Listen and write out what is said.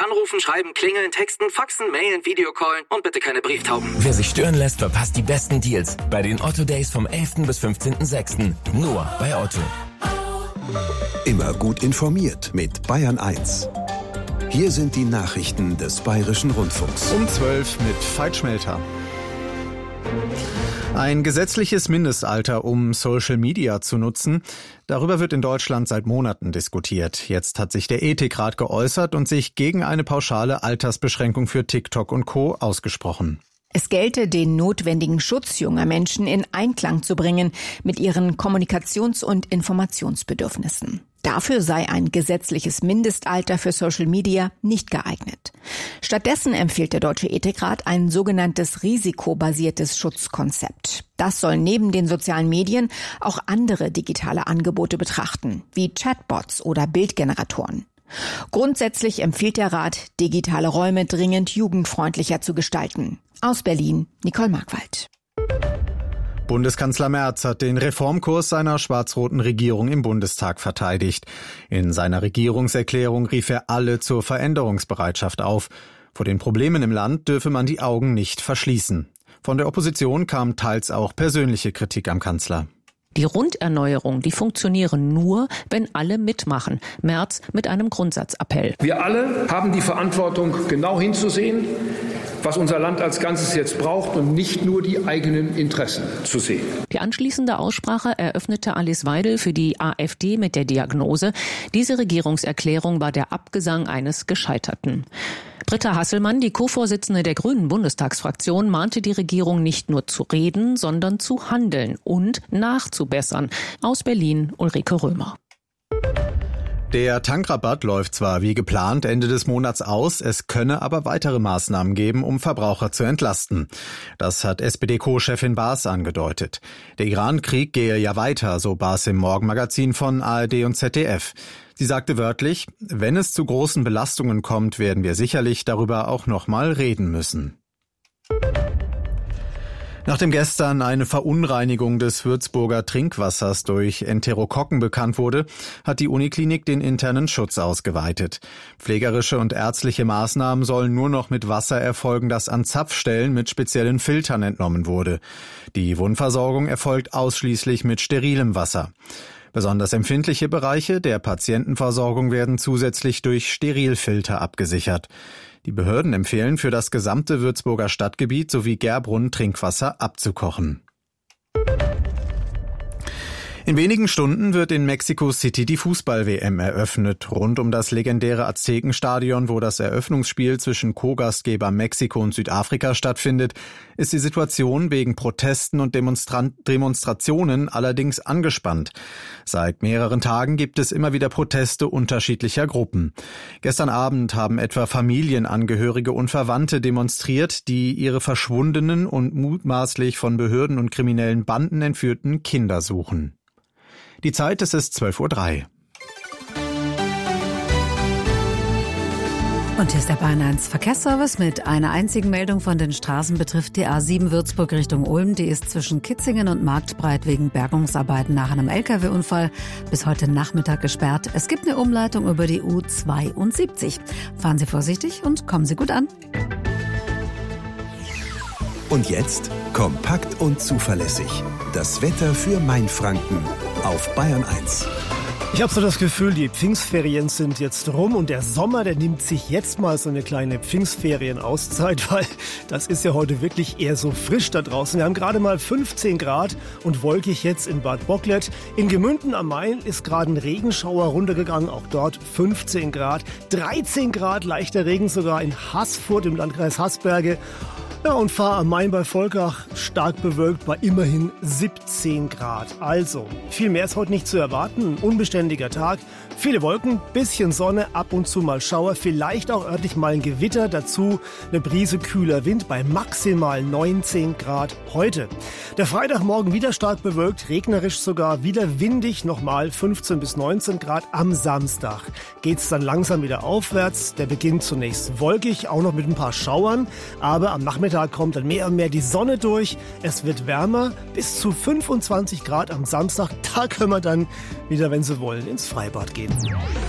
anrufen, schreiben, klingeln, texten, faxen, mailen, Videocallen und bitte keine Brieftauben. Wer sich stören lässt, verpasst die besten Deals bei den Otto Days vom 11. bis 15.06. Nur bei Otto. Immer gut informiert mit Bayern 1. Hier sind die Nachrichten des Bayerischen Rundfunks. Um 12 mit Veit Schmelter. Ein gesetzliches Mindestalter, um Social Media zu nutzen. Darüber wird in Deutschland seit Monaten diskutiert. Jetzt hat sich der Ethikrat geäußert und sich gegen eine pauschale Altersbeschränkung für TikTok und Co. ausgesprochen. Es gelte, den notwendigen Schutz junger Menschen in Einklang zu bringen mit ihren Kommunikations- und Informationsbedürfnissen. Dafür sei ein gesetzliches Mindestalter für Social Media nicht geeignet. Stattdessen empfiehlt der Deutsche Ethikrat ein sogenanntes risikobasiertes Schutzkonzept. Das soll neben den sozialen Medien auch andere digitale Angebote betrachten, wie Chatbots oder Bildgeneratoren. Grundsätzlich empfiehlt der Rat, digitale Räume dringend jugendfreundlicher zu gestalten. Aus Berlin, Nicole Markwald. Bundeskanzler Merz hat den Reformkurs seiner schwarz-roten Regierung im Bundestag verteidigt. In seiner Regierungserklärung rief er alle zur Veränderungsbereitschaft auf. Vor den Problemen im Land dürfe man die Augen nicht verschließen. Von der Opposition kam teils auch persönliche Kritik am Kanzler. Die Runderneuerung, die funktionieren nur, wenn alle mitmachen. Merz mit einem Grundsatzappell. Wir alle haben die Verantwortung, genau hinzusehen, was unser Land als Ganzes jetzt braucht und nicht nur die eigenen Interessen zu sehen. Die anschließende Aussprache eröffnete Alice Weidel für die AfD mit der Diagnose: Diese Regierungserklärung war der Abgesang eines Gescheiterten. Britta Hasselmann, die Co-Vorsitzende der Grünen Bundestagsfraktion, mahnte die Regierung nicht nur zu reden, sondern zu handeln und nachzubessern. Aus Berlin, Ulrike Römer. Der Tankrabatt läuft zwar wie geplant Ende des Monats aus, es könne aber weitere Maßnahmen geben, um Verbraucher zu entlasten. Das hat SPD-Co-Chefin Baas angedeutet. Der Iran-Krieg gehe ja weiter, so Baas im Morgenmagazin von ARD und ZDF. Sie sagte wörtlich: Wenn es zu großen Belastungen kommt, werden wir sicherlich darüber auch noch mal reden müssen. Nachdem gestern eine Verunreinigung des Würzburger Trinkwassers durch Enterokokken bekannt wurde, hat die Uniklinik den internen Schutz ausgeweitet. Pflegerische und ärztliche Maßnahmen sollen nur noch mit Wasser erfolgen, das an Zapfstellen mit speziellen Filtern entnommen wurde. Die Wundversorgung erfolgt ausschließlich mit sterilem Wasser. Besonders empfindliche Bereiche der Patientenversorgung werden zusätzlich durch Sterilfilter abgesichert. Die Behörden empfehlen, für das gesamte Würzburger Stadtgebiet sowie Gerbrunn Trinkwasser abzukochen. In wenigen Stunden wird in Mexico City die Fußball-WM eröffnet. Rund um das legendäre Aztekenstadion, wo das Eröffnungsspiel zwischen Co-Gastgeber Mexiko und Südafrika stattfindet, ist die Situation wegen Protesten und Demonstrationen allerdings angespannt. Seit mehreren Tagen gibt es immer wieder Proteste unterschiedlicher Gruppen. Gestern Abend haben etwa Familienangehörige und Verwandte demonstriert, die ihre verschwundenen und mutmaßlich von Behörden und kriminellen Banden entführten Kinder suchen. Die Zeit, es ist 12:03 Uhr. Und hier ist der Bayern 1 Verkehrsservice mit einer einzigen Meldung von den Straßen betrifft die A7 Würzburg Richtung Ulm. Die ist zwischen Kitzingen und Marktbreit wegen Bergungsarbeiten nach einem LKW-Unfall bis heute Nachmittag gesperrt. Es gibt eine Umleitung über die U72. Fahren Sie vorsichtig und kommen Sie gut an. Und jetzt kompakt und zuverlässig. Das Wetter für Mainfranken auf Bayern 1. Ich habe so das Gefühl, die Pfingstferien sind jetzt rum und der Sommer, der nimmt sich jetzt mal so eine kleine Pfingstferien-Auszeit, weil das ist ja heute wirklich eher so frisch da draußen. Wir haben gerade mal 15 Grad und wolkig jetzt in Bad Bocklet. In Gemünden am Main ist gerade ein Regenschauer runtergegangen, auch dort 15 Grad. 13 Grad leichter Regen sogar in Haßfurt im Landkreis Haßberge. Ja, und Fahr am Main bei Volkach stark bewölkt bei immerhin 17 Grad. Also, viel mehr ist heute nicht zu erwarten. Ein unbeständiger Tag, viele Wolken, bisschen Sonne, ab und zu mal Schauer, vielleicht auch örtlich mal ein Gewitter. Dazu eine Brise kühler Wind bei maximal 19 Grad heute. Der Freitagmorgen wieder stark bewölkt, regnerisch sogar, wieder windig, nochmal 15 bis 19 Grad. Am Samstag geht's dann langsam wieder aufwärts. Der beginnt zunächst wolkig, auch noch mit ein paar Schauern, aber am Nachmittag kommt dann mehr und mehr die Sonne durch. Es wird wärmer, bis zu 25 Grad am Samstag. Da können wir dann wieder, wenn Sie wollen, ins Freibad gehen.